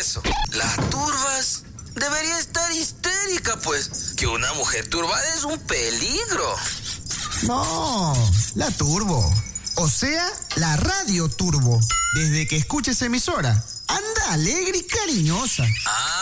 eso. Las turbas debería estar histérica, pues. Que una mujer turbada es un peligro. No, la turbo. O sea, la radio turbo. Desde que escuches emisora, anda alegre y cariñosa. Ah,